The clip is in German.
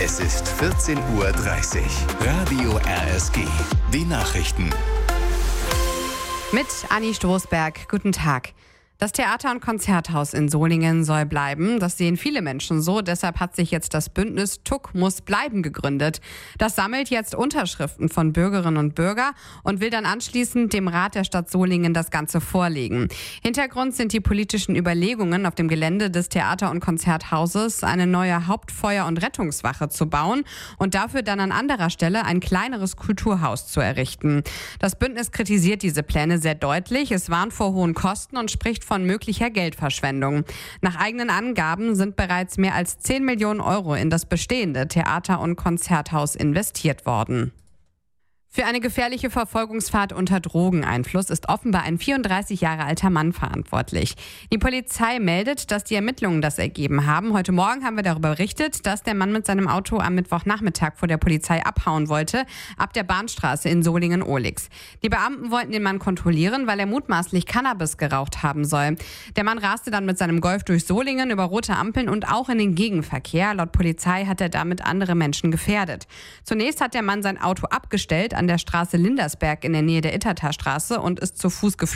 Es ist 14:30 Uhr. Radio RSG. Die Nachrichten. Mit Anni Stoßberg. Guten Tag. Das Theater- und Konzerthaus in Solingen soll bleiben. Das sehen viele Menschen so. Deshalb hat sich jetzt das Bündnis Tuck muss bleiben gegründet. Das sammelt jetzt Unterschriften von Bürgerinnen und Bürgern und will dann anschließend dem Rat der Stadt Solingen das Ganze vorlegen. Hintergrund sind die politischen Überlegungen, auf dem Gelände des Theater- und Konzerthauses eine neue Hauptfeuer- und Rettungswache zu bauen und dafür dann an anderer Stelle ein kleineres Kulturhaus zu errichten. Das Bündnis kritisiert diese Pläne sehr deutlich. Es warnt vor hohen Kosten und spricht von möglicher Geldverschwendung. Nach eigenen Angaben sind bereits mehr als 10 Millionen Euro in das bestehende Theater- und Konzerthaus investiert worden. Für eine gefährliche Verfolgungsfahrt unter Drogeneinfluss ist offenbar ein 34 Jahre alter Mann verantwortlich. Die Polizei meldet, dass die Ermittlungen das ergeben haben. Heute Morgen haben wir darüber berichtet, dass der Mann mit seinem Auto am Mittwochnachmittag vor der Polizei abhauen wollte, ab der Bahnstraße in Solingen-Ohlix. Die Beamten wollten den Mann kontrollieren, weil er mutmaßlich Cannabis geraucht haben soll. Der Mann raste dann mit seinem Golf durch Solingen über rote Ampeln und auch in den Gegenverkehr. Laut Polizei hat er damit andere Menschen gefährdet. Zunächst hat der Mann sein Auto abgestellt an der Straße Lindersberg in der Nähe der Itterterstraße und ist zu Fuß geflohen.